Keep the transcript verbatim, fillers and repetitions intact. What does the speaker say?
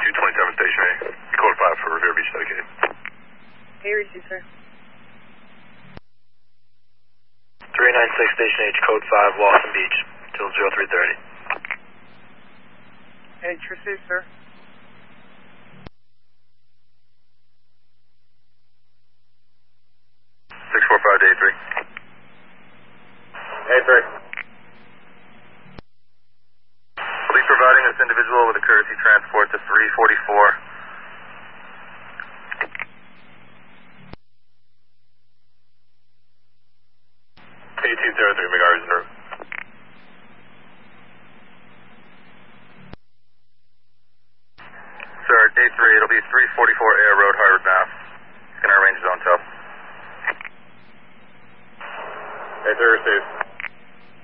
two twenty-seven Station A. Code five for Revere Beach dedicated. Hey, receive, sir. three ninety-six Station H, code five, Lawson Beach, till zero three thirty. H received, sir. six four five to A three. A three. Police providing this individual with a courtesy transport to three forty-four. eighteen zero three, McGarry's in route. Sir, day three, it'll be three forty-four Air Road, Harvard, Mass. He's going to arrange his own tow. A three received.